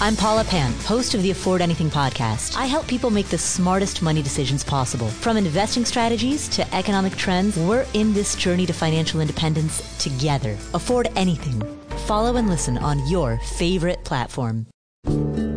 I'm Paula Pant, host of the Afford Anything podcast. I help people make the smartest money decisions possible. From investing strategies to economic trends, we're in this journey to financial independence together. Afford Anything. Follow and listen on your favorite platform.